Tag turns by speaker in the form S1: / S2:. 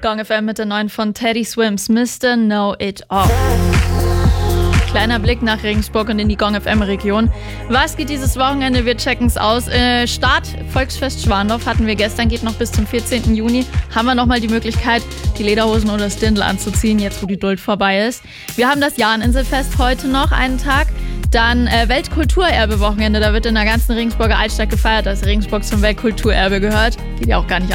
S1: Gong FM mit der neuen von Teddy Swims, Mr. Know It All. Kleiner Blick nach Regensburg und in die Gong FM Region. Was geht dieses Wochenende? Wir checken es aus. Start Volksfest Schwandorf hatten wir gestern, geht noch bis zum 14. Juni. Haben wir nochmal die Möglichkeit, die Lederhosen oder das Dirndl anzuziehen, jetzt wo die Duld vorbei ist. Wir haben das Jahreninselfest heute noch, einen Tag. Dann Weltkulturerbe-Wochenende, da wird in der ganzen Regensburger Altstadt gefeiert, dass Regensburg zum Weltkulturerbe gehört. Geht ja auch gar nicht